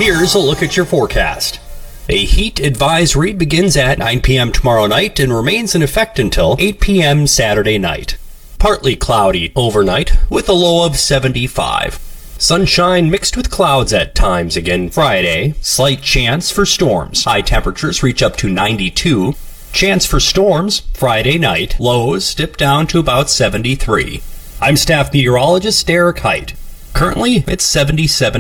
Here's a look at your forecast. A heat advisory begins at 9 p.m. tomorrow night and remains in effect until 8 p.m. Saturday night. Partly cloudy overnight with a low of 75. Sunshine mixed with clouds at times again Friday. Slight chance for storms. High temperatures reach up to 92. Chance for storms Friday night. Lows dip down to about 73. I'm staff meteorologist Derek Height. Currently, it's 77